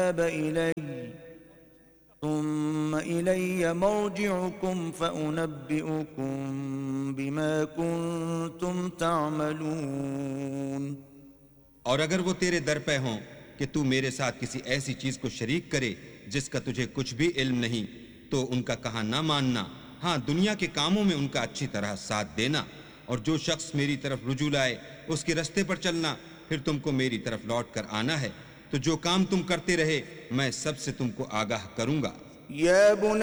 الكتاب إلي ثم إلي مرجعكم فأنبئكم بما كنتم تعملون। और अगर वो तेरे दर पे हों कि तू मेरे साथ किसी ऐसी चीज को शरीक करे जिसका तुझे कुछ भी इल्म नहीं, तो उनका कहा ना मानना। हाँ, दुनिया के कामों में उनका अच्छी तरह साथ देना, और जो शख्स मेरी तरफ रुजू लाए उसके रास्ते पर चलना, फिर तुमको मेरी तरफ लौट कर आना है, तो जो काम तुम करते रहे मैं सबसे तुमको आगाह करूंगा।